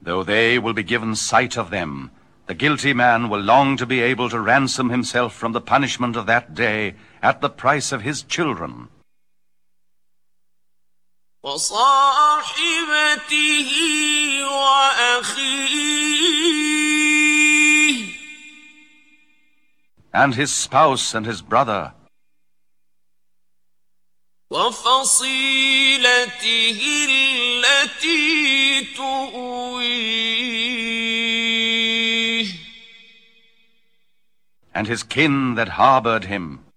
Though they will be given sight of them, the guilty man will long to be able to ransom himself from the punishment of that day at the price of his children. وصاحبته وأخيه, and his spouse and his brother, وفصيلته التي تؤويه, and his kin that harbored him,